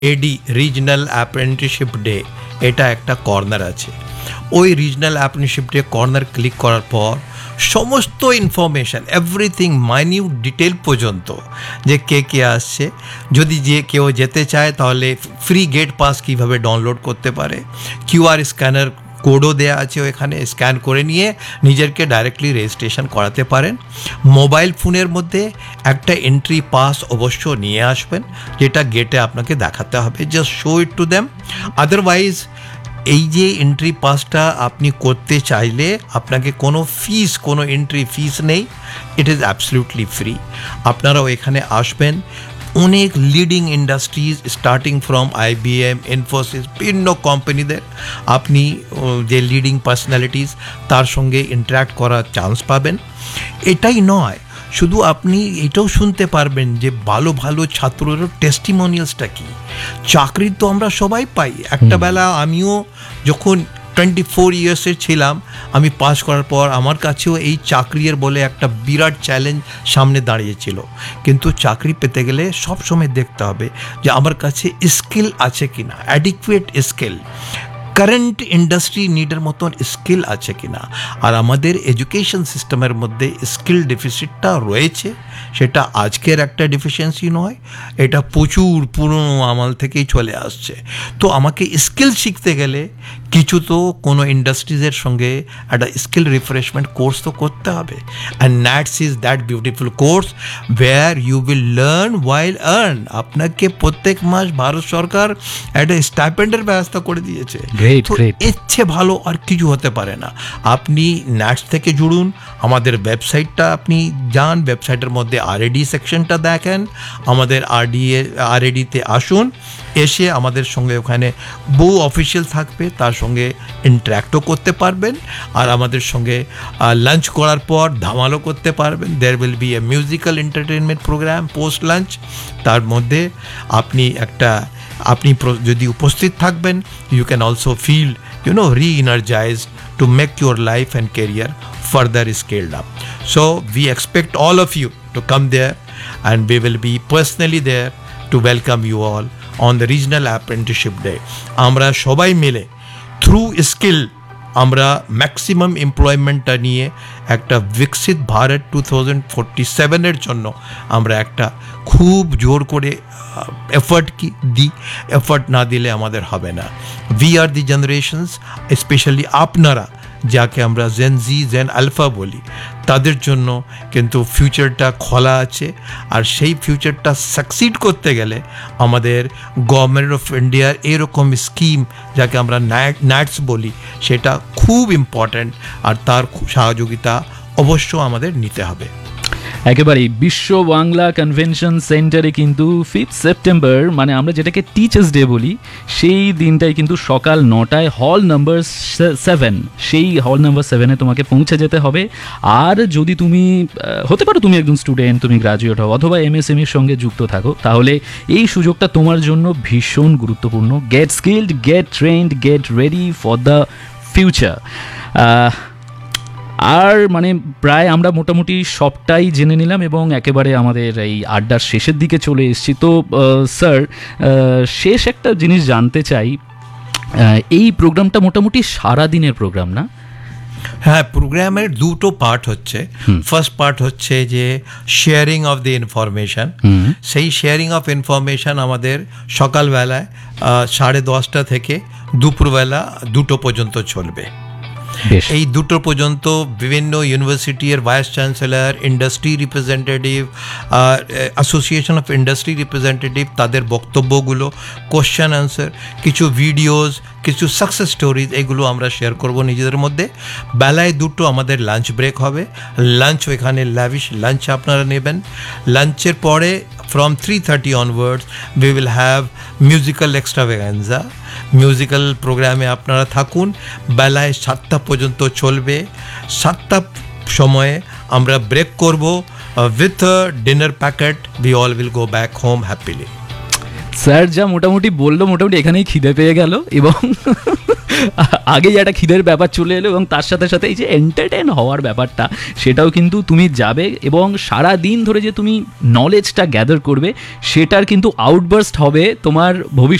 এডি regional apprenticeship day, এটা একটা corner আছে। ওই regional apprenticeship day corner click করার পর সমস্ত ইনফরমেশান, এভরিথিং মাইনিউট ডিটেল পর্যন্ত, যে কে কে আসছে, যদি যে কেউ যেতে চায় তাহলে ফ্রি গেট পাস কীভাবে ডাউনলোড করতে পারে, কিউআর স্ক্যানার কোডও দেওয়া আছে ওখানে, স্ক্যান করে নিয়ে নিজেরকে ডাইরেক্টলি রেজিস্ট্রেশন করাতে পারেন। মোবাইল ফোনের মধ্যে একটা এন্ট্রি পাস অবশ্য নিয়ে আসবেন, যেটা গেটে আপনাকে দেখাতে হবে, just show it to them. Otherwise এই যে এন্ট্রি পাসটা আপনি করতে চাইলে আপনাকে কোনো ফিস, কোনো এন্ট্রি ফিস নেই, ইট ইজ অ্যাবসলিউটলি ফ্রি। আপনারাও এখানে আসবেন। অনেক leading industries starting from IBM, Infosys, বিভিন্ন কোম্পানিদের আপনি যে লিডিং পার্সোনালিটিস তার সঙ্গে ইন্টারাক্ট করার চান্স পাবেন। এটাই নয়, শুধু আপনি এটাও শুনতে পারবেন যে ভালো ভালো ছাত্রদের টেস্টিমোনিয়ালসটা কী। চাকরি তো আমরা সবাই পাই। একটা বেলা আমিও যখন 24 ইয়ার্সের ছিলাম, আমি পাস করার পর আমার কাছেও এই চাকরির বলে একটা বিরাট চ্যালেঞ্জ সামনে দাঁড়িয়েছিল। কিন্তু চাকরি পেতে গেলে সবসময় দেখতে হবে যে আমার কাছে স্কিল আছে কিনা, অ্যাডিকুয়েট স্কিল, কারেন্ট ইন্ডাস্ট্রি নিডের মতন স্কিল আছে কিনা। আর আমাদের এডুকেশন সিস্টেমের মধ্যে স্কিল ডেফিসিটটা রয়েছে, সেটা আজকের একটা ডেফিসিয়েন্সি নয়, এটা প্রচুর পুরনো আমল থেকেই চলে আসছে। তো আমাকে স্কিল শিখতে গেলে কিছু তো কোনো ইন্ডাস্ট্রিজের সঙ্গে একটা স্কিল রিফ্রেশমেন্ট কোর্স তো করতে হবে। And NATS is that beautiful course wire you will learn while earn. আপনাকে প্রত্যেক মাস ভারত সরকার একটা স্টাইপেন্ডের ব্যবস্থা করে দিয়েছে। তো ইচ্ছে ভালো আর কিছু হতে পারে না। আপনি NATS থেকে জুড়ুন, আমাদের ওয়েবসাইটটা আপনি যান, ওয়েবসাইটের মধ্যে RAD সেকশনটা দেখেন, আমাদের RAD-তে আসুন, এসে আমাদের সঙ্গে ওখানে বহু অফিসিয়াল থাকবে, তার সঙ্গে ইন্টারাক্টও করতে পারবেন। আর আমাদের সঙ্গে লাঞ্চ করার পর ধামালও করতে পারবেন। There will B A musical entertainment programme post lunch. তার মধ্যে আপনি যদি উপস্থিত থাকবেন, you can also feel re-energized to make your life and career further scaled up. So we expect all of you to come there, and we will be personally there to welcome you all on the Regional Apprenticeship Day. আমরা সবাই মিলে through skill আমরা maximum এমপ্লয়মেন্টটা নিয়ে একটা বিকশিত ভারত 2047-এর জন্য আমরা একটা খুব জোর করে এফর্ট দিই। এফর্ট না দিলে আমাদের হবে না। We are the generations, specially আপনারা যাকে আমরা জেন আলফা বলি, তাদের জন্য কিন্তু ফিউচারটা খোলা আছে। আর সেই ফিউচারটা সাকসিড করতে গেলে আমাদের গভর্নমেন্ট অফ ইন্ডিয়ার এরকম স্কিম, যাকে আমরা NATS বলি, সেটা খুব ইম্পর্ট্যান্ট। আর তার সহযোগিতা অবশ্য আমাদের নিতে হবে। একেবারেই বিশ্ব বাংলা কনভেনশন সেন্টারে কিন্তু 5 সেপ্টেম্বর, মানে আমরা যেটাকে টিচার্স ডে বলি, সেই দিনটাই কিন্তু সকাল 9টায় হল নাম্বার 7, সেই হল নাম্বার 7-এ তোমাকে পৌঁছে যেতে হবে। আর যদি তুমি হতে পারো তুমি একজন স্টুডেন্ট, তুমি গ্রাজুয়েট হও অথবা MSMEর সঙ্গে যুক্ত থাকো, তাহলে এই সুযোগটা তোমার জন্য ভীষণ গুরুত্বপূর্ণ। Gate skilled, gate trend, get ready for the future. আর মানে প্রায় আমরা মোটামুটি সবটাই জেনে নিলাম এবং একেবারে আমাদের এই আড্ডার শেষের দিকে চলে এসেছি। তো স্যার, শেষ একটা জিনিস জানতে চাই, এই প্রোগ্রামটা মোটামুটি সারাদিনের প্রোগ্রাম না? হ্যাঁ, প্রোগ্রামের দুটো পার্ট হচ্ছে। ফার্স্ট পার্ট হচ্ছে যে শেয়ারিং অফ দ্য ইনফরমেশান। সেই শেয়ারিং অফ ইনফরমেশান আমাদের সকালবেলায় 10:30 থেকে দুপুরবেলা 2টো পর্যন্ত চলবে। এই 2টো পর্যন্ত বিভিন্ন ইউনিভার্সিটির vice chancellor, industry representative, association of industry representative, তাদের বক্তব্যগুলো, কোশ্চেন অ্যান্সার, কিছু ভিডিওস, কিছু সাকসেস স্টোরিজ, এগুলো আমরা শেয়ার করব নিজেদের মধ্যে। বেলায় 2টো আমাদের লাঞ্চ ব্রেক হবে। লাঞ্চ ওইখানে ল্যাভিশ লাঞ্চ আপনারা নেবেন। লাঞ্চের পরে from 3:30 onwards we will have musical extravaganza. Musical প্রোগ্রামে আপনারা থাকুন। বেলায় 7টা পর্যন্ত চলবে। 7টার সময়ে আমরা ব্রেক করব। With dinner packet we all will go back home happily. Sir যা মোটামুটি বললো, মোটামুটি এখানেই খিদে পেয়ে গেল, এবং আগেই একটা খিদের ব্যাপার চলে এলো, এবং তার সাথে সাথে এই যে এন্টারটেন হওয়ার ব্যাপারটা, সেটাও কিন্তু তুমি যাবে, এবং সারা দিন ধরে যে তুমি নলেজটা গ্যাদার করবে, সেটার কিন্তু আউটবার্স্ট হবে তোমার ভবিষ্যৎ